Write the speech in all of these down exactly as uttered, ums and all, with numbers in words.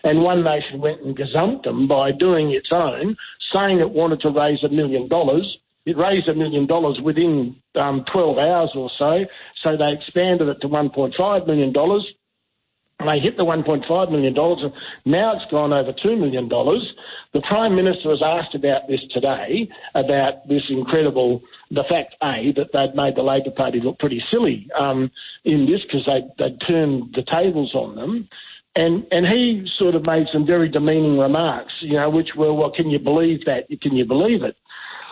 and One Nation went and gazumped them by doing its own, saying it wanted to raise a million dollars. It raised a million dollars within um, twelve hours or so, so they expanded it to one point five million dollars. And they hit the one point five million dollars, and now it's gone over two million dollars. The Prime Minister was asked about this today, about this incredible, the fact, A, that they'd made the Labor Party look pretty silly um, in this because they'd, they'd turned the tables on them. And and he sort of made some very demeaning remarks, you know, which were, well, can you believe that? Can you believe it?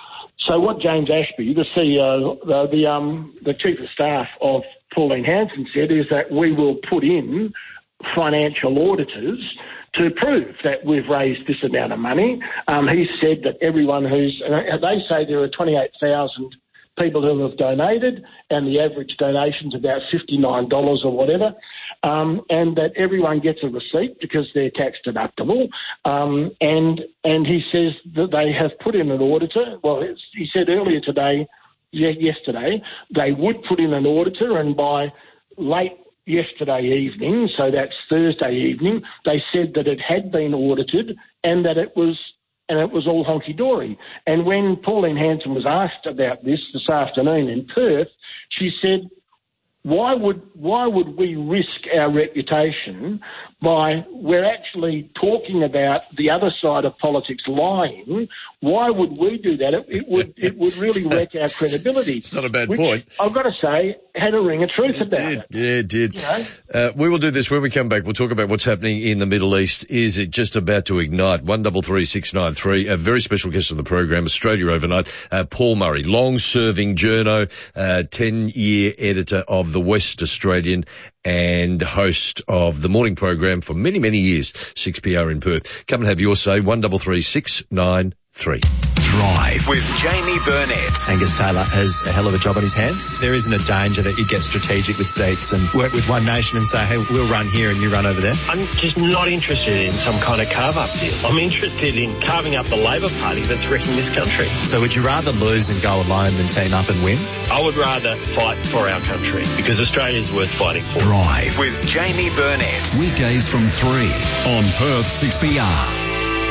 So what James Ashby, the C E O, the, the, um, the Chief of Staff of Pauline Hanson said is that we will put in financial auditors to prove that we've raised this amount of money. Um, he said that everyone who's, uh, they say there are twenty-eight thousand people who have donated, and the average donation's about fifty-nine dollars or whatever, um, and that everyone gets a receipt because they're tax deductible. Um, and and he says that they have put in an auditor. Well, it's, he said earlier today, yesterday, they would put in an auditor, and by late yesterday evening, so that's Thursday evening, they said that it had been audited and that it was and it was all honky-dory. And when Pauline Hanson was asked about this this afternoon in Perth, she said, why would why would we risk our reputation by, we're actually talking about the other side of politics lying. Why would we do that? It, it would it would really wreck our credibility. It's not a bad which, point. I've got to say, had a ring of truth it about did. it. Yeah, it did. You know? uh, we will do this when we come back. We'll talk about what's happening in the Middle East. Is it just about to ignite? One double three six nine three. A very special guest on the program, Australia Overnight, uh, Paul Murray, long-serving journo, uh, ten-year editor of the West Australian and host of the morning program for many, many years, six P R in Perth. Come and have your say, one double three six nine three. Drive with Jamie Burnett. Angus Taylor has a hell of a job on his hands. There isn't a danger that you get strategic with seats and work with One Nation and say, hey, we'll run here and you run over there. I'm just not interested in some kind of carve-up deal. I'm interested in carving up the Labor Party that's wrecking this country. So would you rather lose and go alone than team up and win? I would rather fight for our country because Australia's worth fighting for. Drive with Jamie Burnett. Weekdays from three on Perth six P R.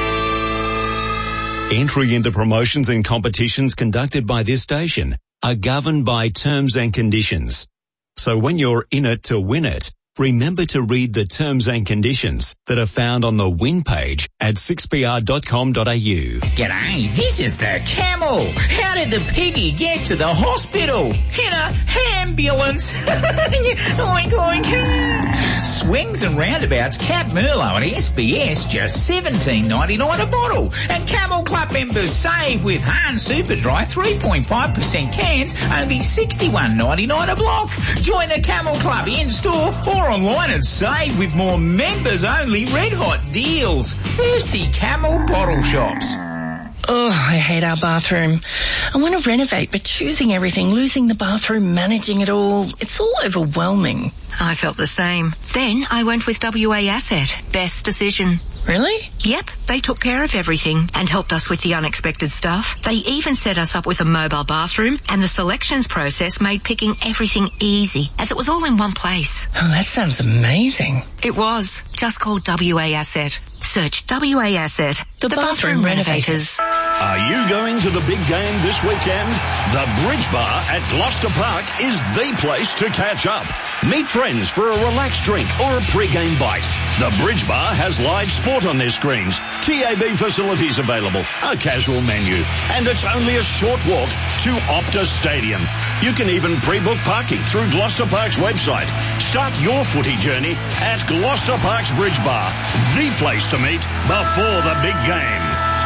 Entry into promotions and competitions conducted by this station are governed by terms and conditions. So when you're in it to win it, remember to read the terms and conditions that are found on the win page at six p r dot com dot a u. G'day, this is the Camel. How did the piggy get to the hospital? In a ambulance. Oink, oink. Swings and roundabouts, Cab Merlot and S B S, just seventeen ninety-nine a bottle. And Camel Club members save with Hahn Superdry three point five percent cans, only sixty-one ninety-nine a block. Join the Camel Club in-store or online and save with more members-only red-hot deals. Thirsty Camel bottle shops. Oh, I hate our bathroom. I want to renovate, but choosing everything, losing the bathroom, managing it all, it's all overwhelming. I felt the same. Then I went with W A Asset. Best decision. Really? Yep, they took care of everything and helped us with the unexpected stuff. They even set us up with a mobile bathroom, and the selections process made picking everything easy, as it was all in one place. Oh, that sounds amazing. It was. Just call W A Asset. Search W A Asset. The, the bathroom, bathroom renovators. Are you going to the big game this weekend? The Bridge Bar at Gloucester Park is the place to catch up. Meet friends for a relaxed drink or a pre-game bite. The Bridge Bar has live sport on their screens, T A B facilities available, a casual menu, and it's only a short walk to Optus Stadium. You can even pre-book parking through Gloucester Park's website. Start your footy journey at Gloucester Park's Bridge Bar, the place to meet before the big game.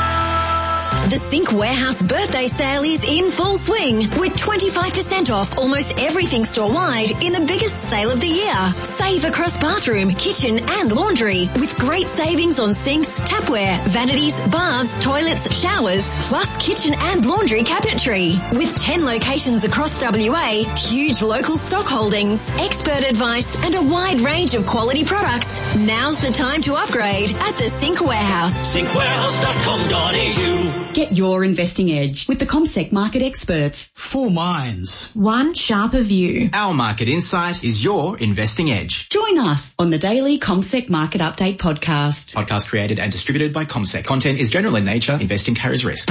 The Sync Warehouse birthday sale is in full swing with twenty-five percent off almost everything store-wide in the biggest sale of the year. Save across bathroom, kitchen and laundry with great savings on sinks, tapware, vanities, baths, toilets, showers, plus kitchen and laundry cabinetry. With ten locations across W A, huge local stock holdings, expert advice and a wide range of quality products. Now's the time to upgrade at the Sync Warehouse. sync warehouse dot com dot a u Get your investing edge with the CommSec market experts. Four minds. One sharper view. Our market insight is your investing edge. Join us on the daily CommSec Market Update podcast. Podcast created and distributed by CommSec. Content is general in nature. Investing carries risk.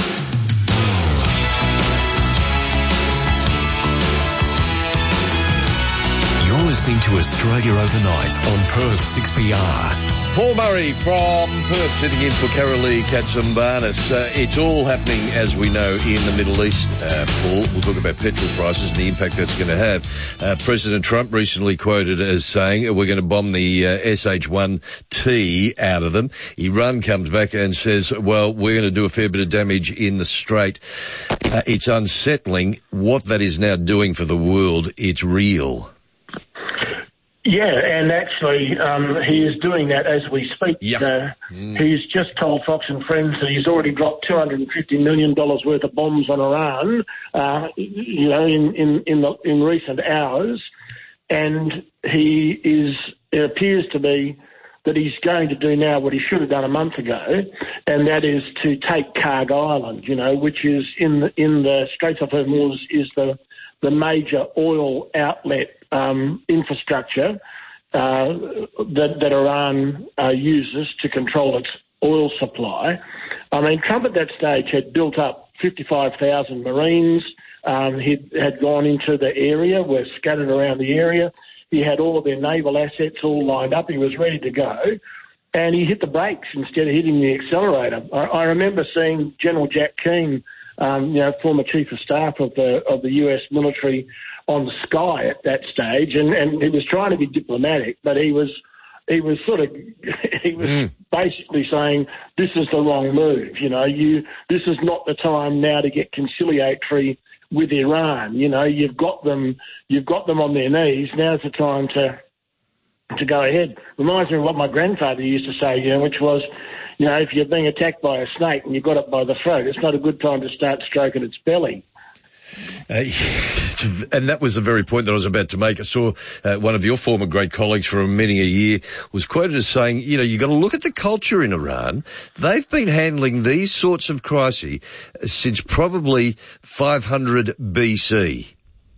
You're listening to Australia Overnight on Perth six B R. Paul Murray from Perth sitting in for Carolee Katsambanis. Uh, it's all happening, as we know, in the Middle East, uh, Paul. We'll talk about petrol prices and the impact that's going to have. Uh, President Trump recently quoted as saying, we're going to bomb the uh, S H one T out of them. Iran comes back and says, well, we're going to do a fair bit of damage in the Strait. Uh, it's unsettling what that is now doing for the world. It's real. Yeah, and actually, um, he is doing that as we speak. Yeah. Uh, mm. He's just told Fox and Friends that he's already dropped two hundred fifty million dollars worth of bombs on Iran, uh, you know, in, in, in, the, in recent hours. And he is, it appears to be that he's going to do now what he should have done a month ago, and that is to take Karg Island, you know, which is in the, in the Straits of Hormuz, is the, the major oil outlet Um, infrastructure uh, that, that Iran uh, uses to control its oil supply. I mean, Trump at that stage had built up fifty-five thousand Marines. Um, he had gone into the area, were scattered around the area. He had all of their naval assets all lined up. He was ready to go. And he hit the brakes instead of hitting the accelerator. I, I remember seeing General Jack Keane, um, you know, former Chief of Staff of the of the U S military, on the Sky at that stage, and, and he was trying to be diplomatic, but he was he was sort of he was mm. basically saying this is the wrong move. You know, you this is not the time now to get conciliatory with Iran. You know, you've got them you've got them on their knees. Now's the time to to go ahead. Reminds me of what my grandfather used to say, you know, which was, you know, if you're being attacked by a snake and you've got it by the throat, it's not a good time to start stroking its belly. Uh, and that was the very point that I was about to make. I saw uh, one of your former great colleagues for many a year was quoted as saying, you know, you've got to look at the culture in Iran. They've been handling these sorts of crises since probably five hundred B C.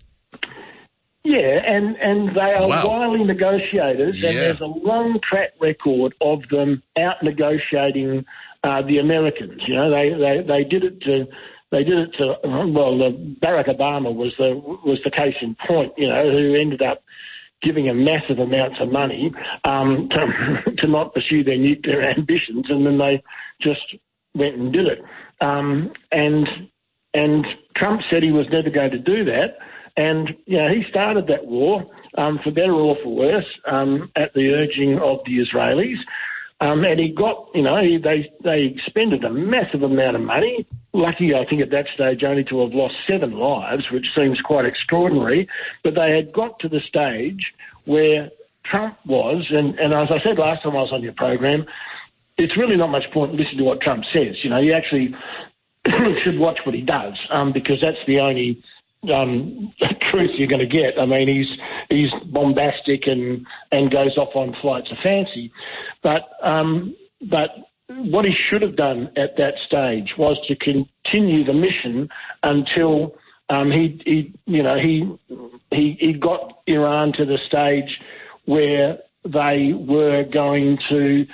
Yeah, and, and they are wow. wily negotiators, yeah. and there's a long track record of them out-negotiating uh, the Americans. You know, they, they, they did it to... They did it to, well, Barack Obama was the was the case in point, you know, who ended up giving them massive amounts of money um, to, to not pursue their nuclear ambitions, and then they just went and did it. Um, and and Trump said he was never going to do that, and you know he started that war um, for better or for worse um, at the urging of the Israelis. Um, and he got, you know, he, they they expended a massive amount of money. Lucky, I think, at that stage only to have lost seven lives, which seems quite extraordinary. But they had got to the stage where Trump was, and, and as I said last time I was on your program, it's really not much point listening to what Trump says. You know, you actually should watch what he does, um, because that's the only um, truth you're going to get. I mean, he's he's bombastic and, and goes off on flights of fancy. But um, but what he should have done at that stage was to continue the mission until um, he, he you know he he he got Iran to the stage where they were going to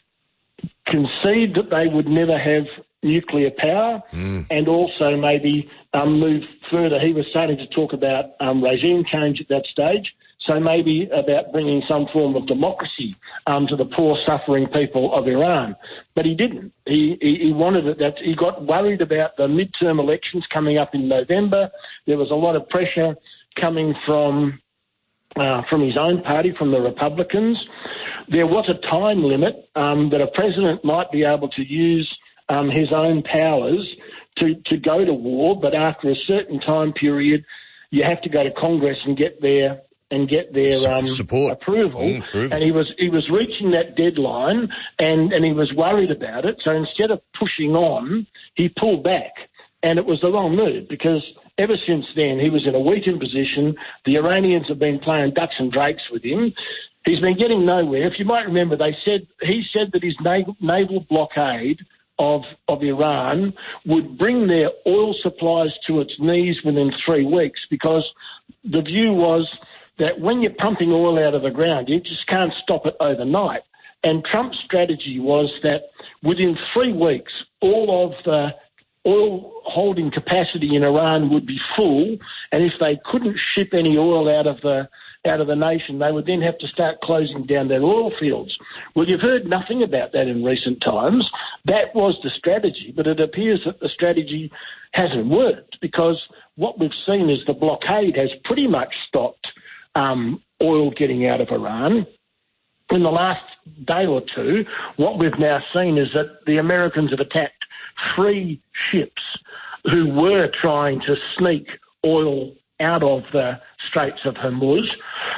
concede that they would never have nuclear power, mm. and also maybe um, move further. He was starting to talk about um, regime change at that stage, so maybe about bringing some form of democracy um, to the poor, suffering people of Iran. But he didn't. He, he, he wanted it. That he got worried about the midterm elections coming up in November. There was a lot of pressure coming from uh, from his own party, from the Republicans. There was a time limit um, that a president might be able to use Um, his own powers to, to go to war, but after a certain time period, you have to go to Congress and get their and get their um, support approval. Mm, approval. And he was he was reaching that deadline, and, and he was worried about it. So instead of pushing on, he pulled back, and it was the wrong move because ever since then he was in a weakened position. The Iranians have been playing ducks and drakes with him. He's been getting nowhere. If you might remember, they said he said that his naval, naval blockade of, of Iran would bring their oil supplies to its knees within three weeks because the view was that when you're pumping oil out of the ground, you just can't stop it overnight. And Trump's strategy was that within three weeks, all of the oil holding capacity in Iran would be full, and if they couldn't ship any oil out of the out of the nation, they would then have to start closing down their oil fields. Well, you've heard nothing about that in recent times. That was the strategy, but it appears that the strategy hasn't worked because what we've seen is the blockade has pretty much stopped um, oil getting out of Iran. In the last day or two, what we've now seen is that the Americans have attacked three ships who were trying to sneak oil out of the Straits of Hormuz.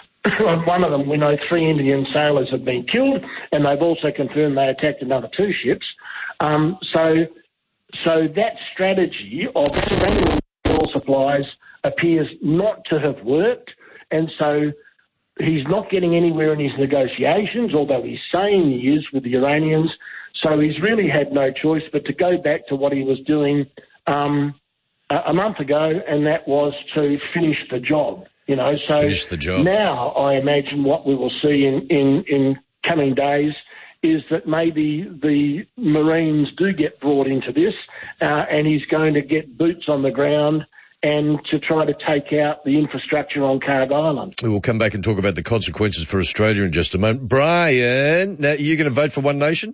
One of them, we know three Indian sailors have been killed, and they've also confirmed they attacked another two ships. Um, so, so that strategy of surrendering oil supplies appears not to have worked, and so he's not getting anywhere in his negotiations, although he's saying he is with the Iranians. So he's really had no choice but to go back to what he was doing um, a, a month ago, and that was to finish the job. You know, so finish the job. Now I imagine what we will see in, in, in coming days is that maybe the Marines do get brought into this, uh, and he's going to get boots on the ground and to try to take out the infrastructure on Carg Island. We will come back and talk about the consequences for Australia in just a moment. Brian, now, are you going to vote for One Nation?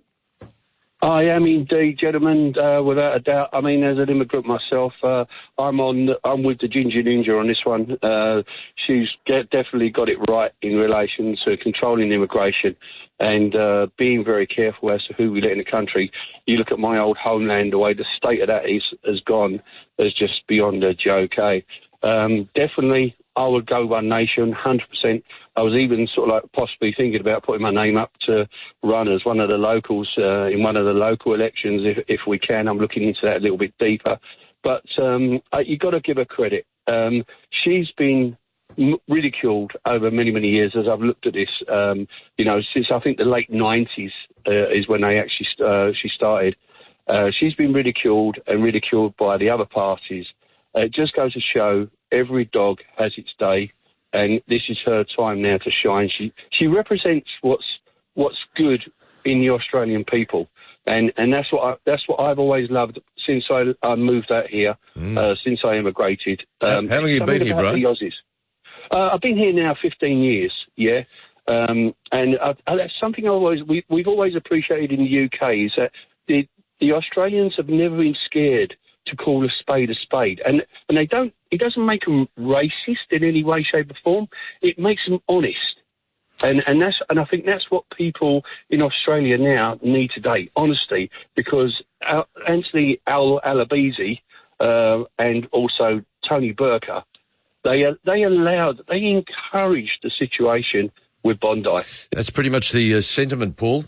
I am indeed, gentlemen, uh, without a doubt. I mean, as an immigrant myself, uh, I'm on. I'm with the Ginger Ninja on this one. Uh, she's get, definitely got it right in relation to controlling immigration and uh, being very careful as to who we let in the country. You look at my old homeland, the way the state of that is has gone is just beyond a joke. Eh? Um, definitely, I would go One Nation, one hundred percent. I was even sort of like possibly thinking about putting my name up to run as one of the locals uh, in one of the local elections, if, if we can. I'm looking into that a little bit deeper. But um, you've got to give her credit. Um, she's been m- ridiculed over many, many years as I've looked at this, um, you know, since I think the late nineties uh, is when they actually st- uh, she started. Uh, she's been ridiculed and ridiculed by the other parties. Uh, it just goes to show every dog has its day, and this is her time now to shine. She she represents what's what's good in the Australian people, and and that's what I, that's what I've always loved since I, I moved out here, mm. uh, since I immigrated. Um, How long have you been here, Brian? The Aussies. Uh, I've been here now fifteen years. Yeah. Um, and I, I, that's something I always we, we've always appreciated in the U K is that the the Australians have never been scared to call a spade a spade, and and they don't. It doesn't make them racist in any way, shape, or form. It makes them honest, and and that's and I think that's what people in Australia now need today: honesty. Because Al, Anthony Al Albanese uh, and also Tony Burke, they they allowed, they encouraged the situation with Bondi. That's pretty much the uh, sentiment, Paul.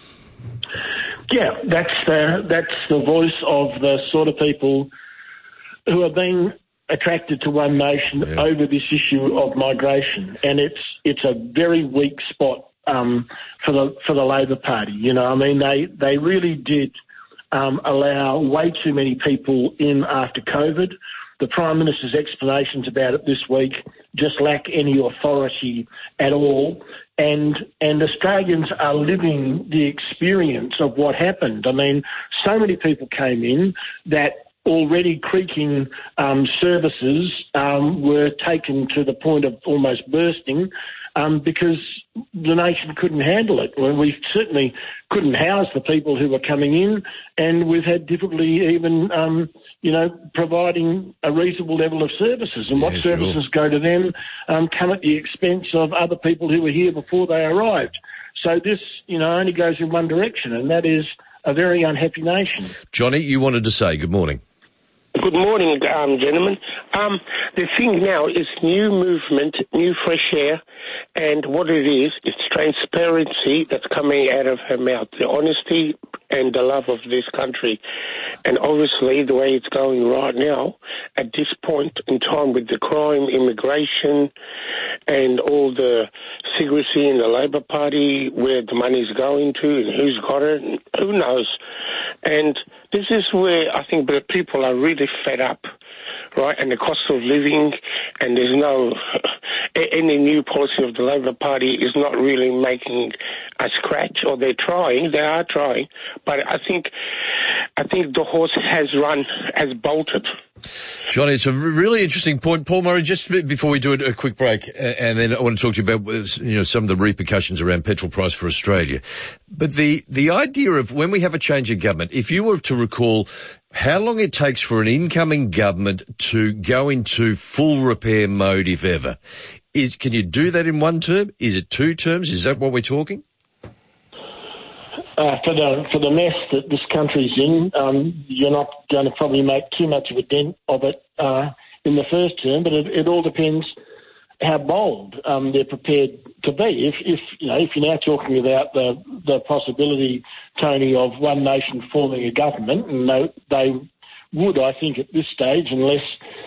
Yeah, that's the, that's the voice of the sort of people who are being attracted to One Nation yeah. over this issue of migration, and it's it's a very weak spot um, for the for the Labor Party. You know, I mean, they they really did um, allow way too many people in after COVID. The Prime Minister's explanations about it this week just lack any authority at all. And and Australians are living the experience of what happened. I mean, so many people came in that already creaking um, services um, were taken to the point of almost bursting um, because the nation couldn't handle it. Well, we certainly couldn't house the people who were coming in, and we've had difficulty even, um, you know, providing a reasonable level of services. And yeah, what services sure. go to them um, come at the expense of other people who were here before they arrived. So this, you know, only goes in one direction, and that is a very unhappy nation. Johnny, you wanted to say good morning. Good morning, um, gentlemen. Um, the thing now is new movement, new fresh air, and what it is, it's transparency that's coming out of her mouth, the honesty and the love of this country. And obviously, the way it's going right now, at this point in time with the crime, immigration, and all the secrecy in the Labor Party, where the money's going to and who's got it, who knows. And this is where I think the people are really fed up, right? And the cost of living, and there's no, any new policy of the Labor Party is not really making a scratch, or they're trying, they are trying, but I think, I think the horse has run, has bolted. Johnny, it's a really interesting point. Paul Murray, just before we do a quick break, and then I want to talk to you about, you know, some of the repercussions around petrol price for Australia. But the, the idea of when we have a change of government, if you were to recall how long it takes for an incoming government to go into full repair mode, if ever, is, can you do that in one term? Is it two terms? Is that what we're talking? Uh, for the for the mess that this country's in, um, you're not going to probably make too much of a dent of it uh, in the first term, but it, it all depends how bold um, they're prepared to be. If, if you know, if you're now talking about the the possibility, Tony, of One Nation forming a government, and they, they would, I think, at this stage, unless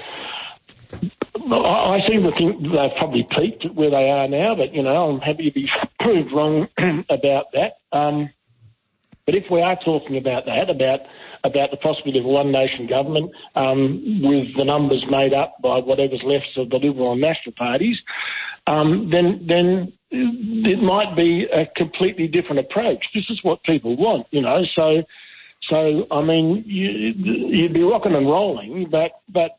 I seem to think they've probably peaked at where they are now, but you know, I'm happy to be proved wrong about that. Um, But if we are talking about that, about about the possibility of a one-nation government um, with the numbers made up by whatever's left of the Liberal and National parties, um, then then it might be a completely different approach. This is what people want, you know. So, so I mean, you, you'd be rocking and rolling, but but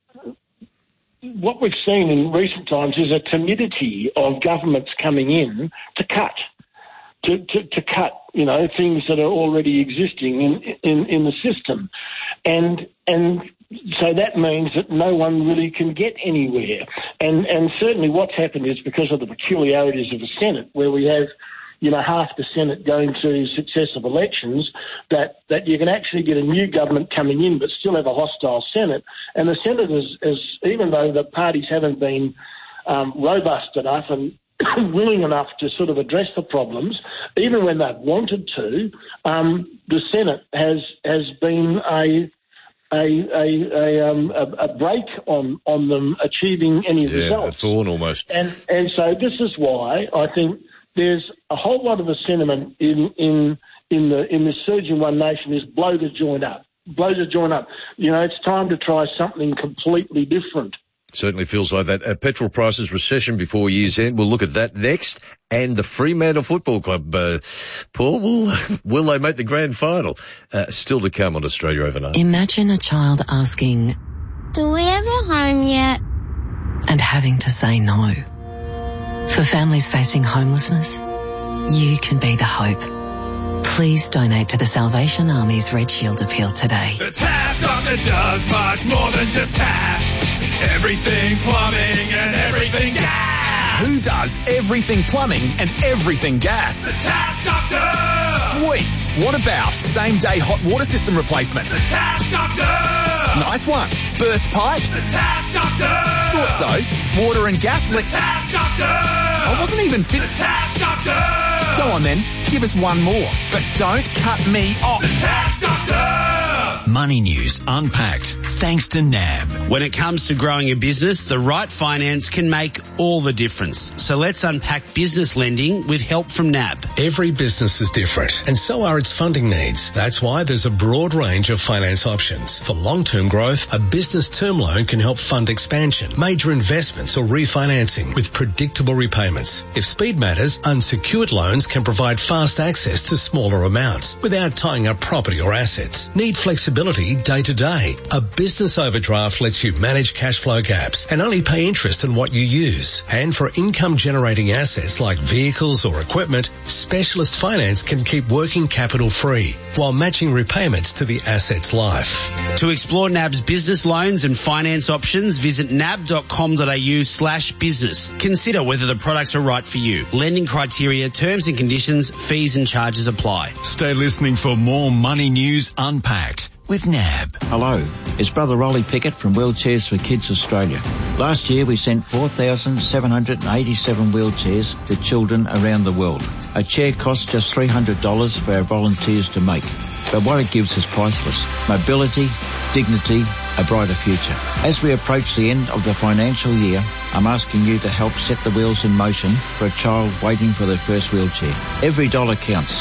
what we've seen in recent times is a timidity of governments coming in to cut. To, to, to cut, you know, things that are already existing in, in, in the system. And and so that means that no one really can get anywhere. And and certainly what's happened is because of the peculiarities of the Senate, where we have, you know, half the Senate going to successive elections, that, that you can actually get a new government coming in but still have a hostile Senate. And the Senate is, is even though the parties haven't been um, robust enough and willing enough to sort of address the problems, even when they've wanted to, um, the Senate has has been a a a a, um, a, a break on on them achieving any yeah, results. a thorn almost. And and so this is why I think there's a whole lot of the sentiment in in in the in this surging One Nation is blow the joint up, blow the joint up. You know, it's time to try something completely different. Certainly feels like that. Uh, petrol prices, recession before year's end. We'll look at that next. And the Fremantle Football Club, uh, Paul, will, will they make the grand final? Uh, still to come on Australia Overnight. Imagine a child asking, do we have a home yet? And having to say no. For families facing homelessness, you can be the hope. Please donate to the Salvation Army's Red Shield appeal today. The Tap Doctor does much more than just taps. Everything plumbing and everything gas. Who does everything plumbing and everything gas? The Tap Doctor! Sweet. What about same-day hot water system replacement? The Tap Doctor! Nice one. Burst pipes? The Tap Doctor! Thought so. Water and gas leak. The Tap Doctor! I wasn't even finished. The Tap Doctor! Go on then. Give us one more. But don't cut me off. The Tap Doctor! Money News Unpacked, thanks to N A B. When it comes to growing a business, the right finance can make all the difference. So let's unpack business lending with help from N A B. Every business is different, and so are its funding needs. That's why there's a broad range of finance options. For long-term growth, a business term loan can help fund expansion, major investments or refinancing with predictable repayments. If speed matters, unsecured loans can provide fast access to smaller amounts without tying up property or assets. Need flexibility day to day. A business overdraft lets you manage cash flow gaps and only pay interest on what you use. And for income generating assets like vehicles or equipment, specialist finance can keep working capital free while matching repayments to the asset's life. To explore N A B's business loans and finance options, visit nab.com.au slash business. Consider whether the products are right for you. Lending criteria, terms and conditions, fees and charges apply. Stay listening for more Money News Unpacked with N A B. Hello, it's Brother Rolly Pickett from Wheelchairs for Kids Australia. Last year we sent four thousand seven hundred eighty-seven wheelchairs to children around the world. A chair costs just three hundred dollars for our volunteers to make. But what it gives is priceless. Mobility, dignity, a brighter future. As we approach the end of the financial year, I'm asking you to help set the wheels in motion for a child waiting for their first wheelchair. Every dollar counts.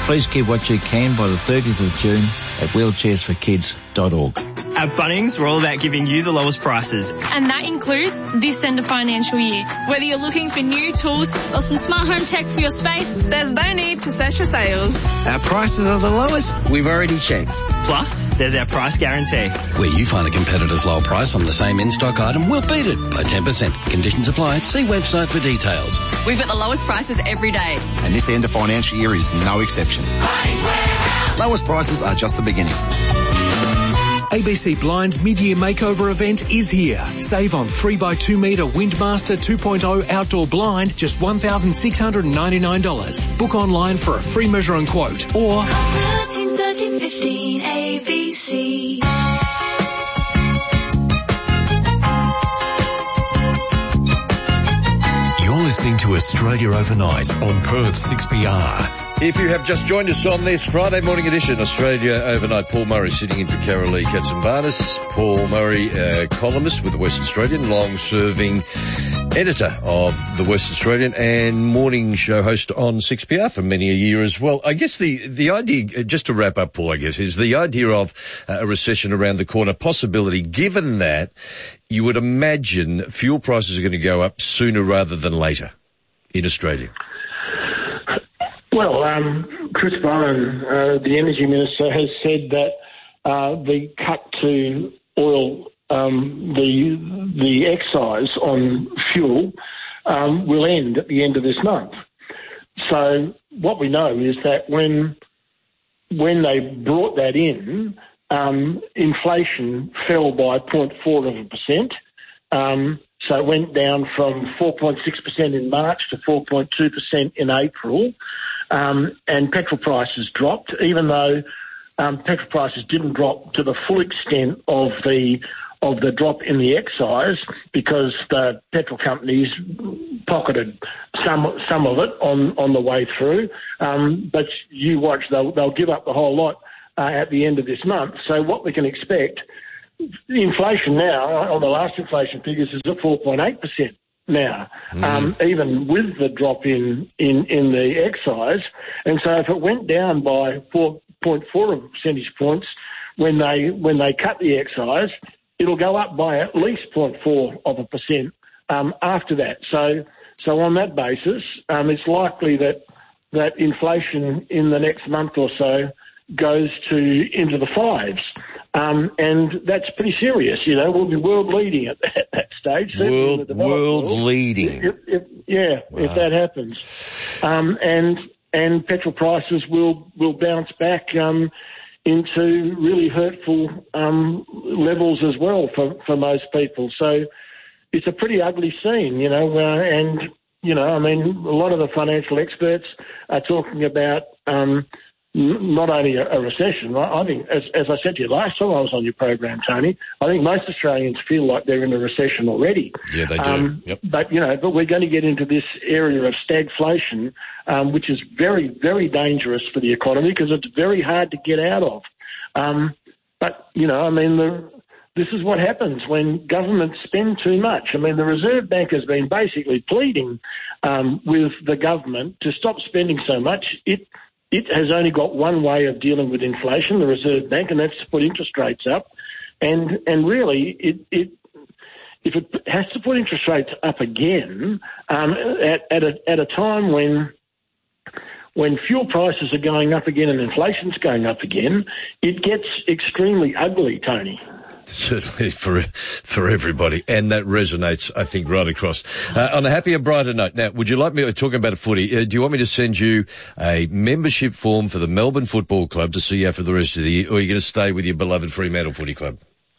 Please give what you can by the thirtieth of June at wheelchairs for kids dot org. At Bunnings, we're all about giving you the lowest prices. And that includes this end of financial year. Whether you're looking for new tools or some smart home tech for your space, there's no need to search for sales. Our prices are the lowest we've already checked. Plus, there's our price guarantee. Where you find a competitor's low price on the same in-stock item, we'll beat it by ten percent. Conditions apply. See website for details. We've got the lowest prices every day. And this end of financial year is no exception. Lowest prices are just the beginning. A B C Blinds mid-year makeover event is here. Save on three by two metre Windmaster two point oh outdoor blind, just one thousand six hundred ninety-nine dollars. Book online for a free measure and quote, or thirteen thirteen fifteen A B C. You're listening to Australia Overnight on Perth six P R. If you have just joined us on this Friday morning edition, Australia Overnight, Paul Murray sitting in for Carolee Katsimbarnis. Paul Murray, uh, columnist with the West Australian, long-serving editor of the West Australian and morning show host on six P R for many a year as well. I guess the, the idea, just to wrap up, Paul, I guess, is the idea of uh, a recession around the corner possibility, given that you would imagine fuel prices are going to go up sooner rather than later in Australia. Well, um, Chris Bowen, uh, the Energy Minister, has said that uh, the cut to oil, um, the the excise on fuel, um, will end at the end of this month. So what we know is that when when they brought that in, um, inflation fell by zero point four of a percent. Um, so it went down from four point six percent in March to four point two percent in April. Um, and petrol prices dropped, even though um, petrol prices didn't drop to the full extent of the of the drop in the excise, because the petrol companies pocketed some some of it on, on the way through. Um, but you watch, they'll, they'll give up the whole lot uh, at the end of this month. So what we can expect, the inflation now, on the last inflation figures, is at four point eight percent. Now, mm. um, even with the drop in, in, in the excise. And so if it went down by four point four percentage points when they when they cut the excise, it'll go up by at least zero point four of a percent um, after that. So so on that basis, um, it's likely that that inflation in the next month or so goes to into the fives. Um, and that's pretty serious, you know. We'll be world leading at that, that stage. World, world world. leading. If, if, yeah, wow. If that happens. Um, and and petrol prices will, will bounce back um, into really hurtful um, levels as well for, for most people. So it's a pretty ugly scene, you know. Uh, and, you know, I mean, a lot of the financial experts are talking about um not only a, a recession. I think, as, as I said to you last time I was on your program, Tony, I think most Australians feel like they're in a recession already. Yeah, they do. Um, yep. But, you know, but we're going to get into this area of stagflation, um, which is very, very dangerous for the economy because it's very hard to get out of. Um, but, you know, I mean, the, this is what happens when governments spend too much. I mean, the Reserve Bank has been basically pleading um, with the government to stop spending so much. It It has only got one way of dealing with inflation, the Reserve Bank, and that's to put interest rates up. And and really, it, it if it has to put interest rates up again um, at at a, at a time when when fuel prices are going up again and inflation's going up again, it gets extremely ugly, Tony. Certainly for for everybody, and that resonates, I think, right across. Uh, on a happier, brighter note, now, would you like me, talking about a footy, uh, do you want me to send you a membership form for the Melbourne Football Club to see you out for the rest of the year, or are you going to stay with your beloved Fremantle Footy Club?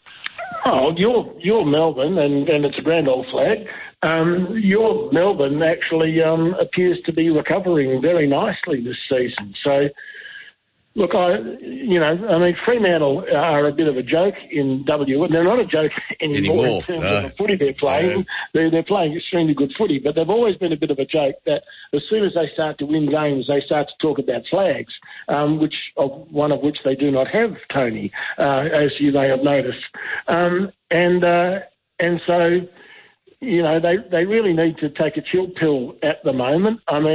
Oh, you're, you're Melbourne, and, and it's a grand old flag. Um, your Melbourne actually um, appears to be recovering very nicely this season. So, look, I, you know, I mean, Fremantle are a bit of a joke in W. They're not a joke anymore, anymore. in terms no. of the footy they're playing. No. They're, they're playing extremely good footy, but they've always been a bit of a joke that as soon as they start to win games, they start to talk about flags, um, which of one of which they do not have, Tony, uh, as you may have noticed. Um, and uh, and so, you know, they, they really need to take a chill pill at the moment. I mean,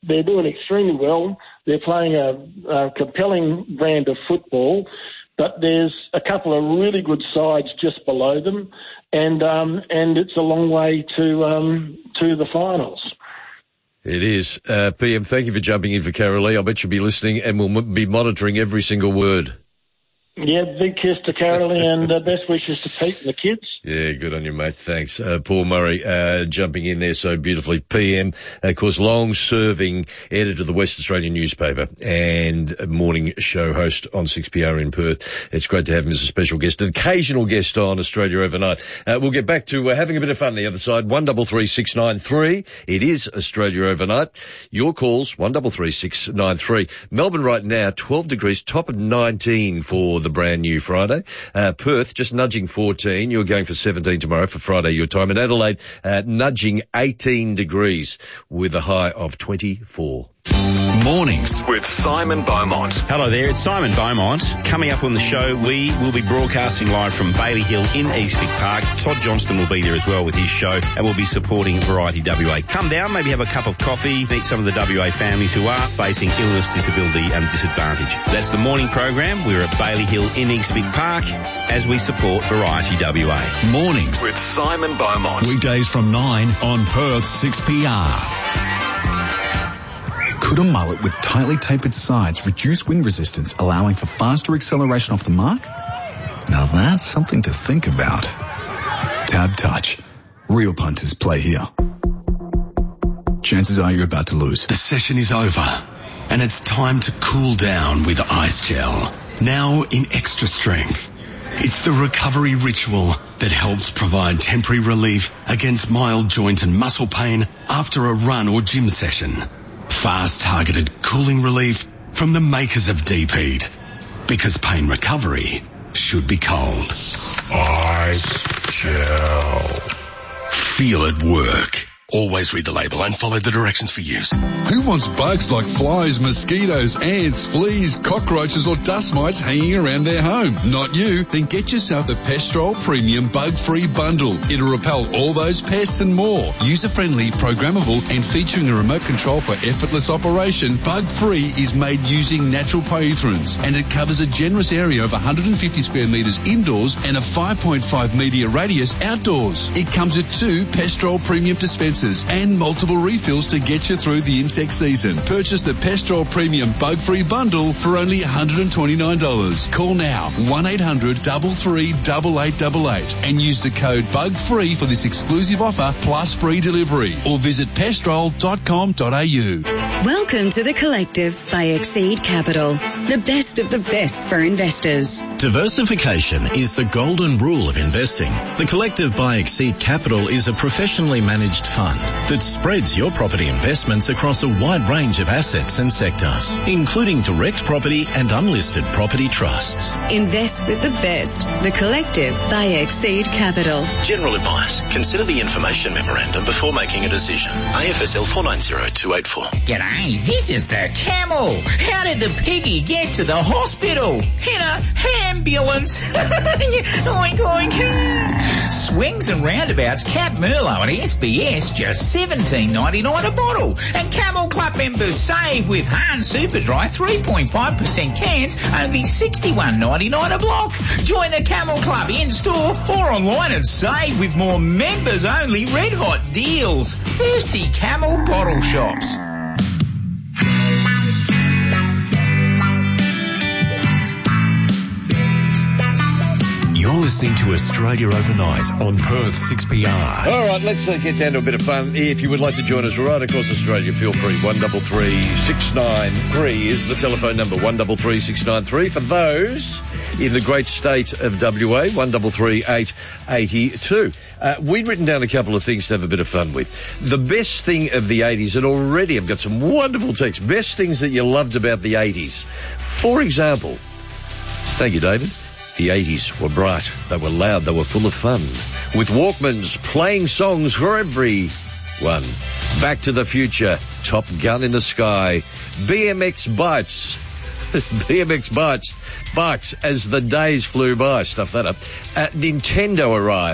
they're doing extremely well. They're playing a, a compelling brand of football, but there's a couple of really good sides just below them, and um, and it's a long way to um, to the finals. It is. Uh, P M, thank you for jumping in for Carolee. I bet you'll be listening and we'll m- be monitoring every single word. Yeah, big kiss to Carolee and uh, best wishes to Pete and the kids. Yeah, good on you, mate. Thanks. Uh, Paul Murray, uh, jumping in there so beautifully. P M, of course, long-serving editor of the West Australian newspaper and morning show host on six P R in Perth. It's great to have him as a special guest, an occasional guest on Australia Overnight. Uh, we'll get back to uh, having a bit of fun the other side. one three three six nine three. It is Australia Overnight. Your calls, one three three six nine three. Melbourne right now, twelve degrees, top of nineteen for the brand new Friday. Uh, Perth just nudging fourteen. You're going for seventeen tomorrow for Friday your time. And Adelaide uh, nudging eighteen degrees with a high of twenty-four. Mornings with Simon Beaumont. Hello there, it's Simon Beaumont. Coming up on the show, we will be broadcasting live from Bailey Hill in East Vic Park. Todd Johnston will be there as well with his show, and we'll be supporting Variety W A. Come down, maybe have a cup of coffee, meet some of the W A families who are facing illness, disability and disadvantage. That's the morning program. We're at Bailey Hill in East Vic Park as we support Variety W A. Mornings with Simon Beaumont. Weekdays from nine on Perth six P R. Could a mullet with tightly tapered sides reduce wind resistance, allowing for faster acceleration off the mark? Now that's something to think about. Tab Touch. Real punters play here. Chances are you're about to lose. The session is over, and it's time to cool down with Ice Gel. Now in extra strength. It's the recovery ritual that helps provide temporary relief against mild joint and muscle pain after a run or gym session. Fast targeted cooling relief from the makers of Deep Heat. Because pain recovery should be cold. Ice Gel. Feel it work. Always read the label and follow the directions for use. Who wants bugs like flies, mosquitoes, ants, fleas, cockroaches or dust mites hanging around their home? Not you. Then get yourself the Pestrol Premium Bug-Free Bundle. It'll repel all those pests and more. User-friendly, programmable and featuring a remote control for effortless operation, Bug-Free is made using natural pyrethrins and it covers a generous area of one hundred fifty square metres indoors and a five point five metre radius outdoors. It comes with two Pestrol Premium dispensers and multiple refills to get you through the insect season. Purchase the Pestrol Premium Bug-Free Bundle for only one hundred twenty-nine dollars. Call now one eight hundred three three eight eight eight eight and use the code BUGFREE for this exclusive offer plus free delivery or visit pestrol dot com dot a u. Welcome to The Collective by Exceed Capital, the best of the best for investors. Diversification is the golden rule of investing. The Collective by Exceed Capital is a professionally managed fund that spreads your property investments across a wide range of assets and sectors, including direct property and unlisted property trusts. Invest with the best. The Collective by Exceed Capital. General advice. Consider the information memorandum before making a decision. A F S L four nine zero two eight four. G'day, this is the Camel. How did the piggy get to the hospital? In a ambulance. Oink, oink. Swings and roundabouts, Cap Merlot and S B S, just seventeen ninety-nine a bottle. And Camel Club members save with Hahn Superdry three point five percent cans, only sixty-one ninety-nine a block. Join the Camel Club in-store or online and save with more members-only red-hot deals. Thirsty Camel bottle shops. You're listening to Australia Overnight on Perth six P R. All right, let's uh, get down to a bit of fun. If you would like to join us right across Australia, feel free. one three three six nine three is the telephone number. one three three six nine three. For those in the great state of W A, one three three eight eight two. Uh, we'd written down a couple of things to have a bit of fun with. The best thing of the eighties, and already I've got some wonderful texts. Best things that you loved about the eighties. For example, thank you, David. The eighties were bright, they were loud, they were full of fun. With Walkmans playing songs for everyone. Back to the Future, Top Gun in the Sky, B M X Bites, B M X Bites, Bikes as the days flew by, stuff that up. Uh, Nintendo arrived.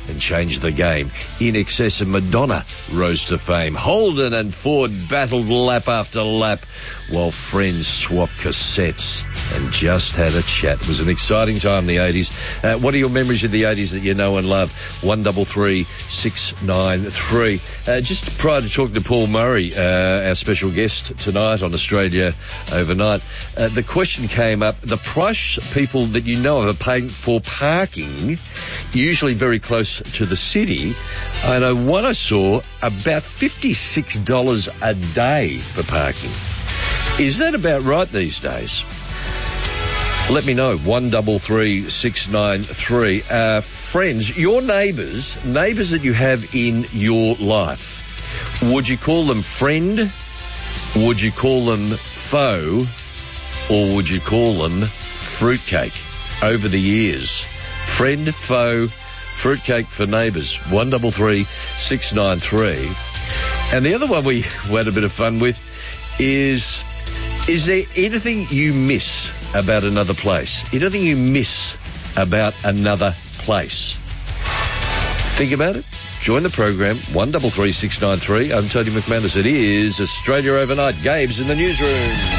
and changed the game. In Excess and Madonna rose to fame. Holden and Ford battled lap after lap while friends swapped cassettes and just had a chat. It was an exciting time in the eighties. Uh, what are your memories of the eighties that you know and love? one double three six nine three. Uh, just prior to talking to Paul Murray, uh, our special guest tonight on Australia Overnight, uh, the question came up, the price people that you know of are paying for parking, usually very close to the city. I know one I saw, about fifty-six dollars a day for parking. Is that about right these days? Let me know. one double three six nine three. Uh, friends, your neighbours, neighbours that you have in your life, would you call them friend? Would you call them foe? Or would you call them fruitcake over the years? Friend, foe, fruitcake for neighbours. one double three six nine three. And the other one we had a bit of fun with is, is there anything you miss about another place? Anything you miss about another place? Think about it. Join the program, one double three six nine three. I'm Tony McManus. It is Australia Overnight. Gabe's in the newsroom.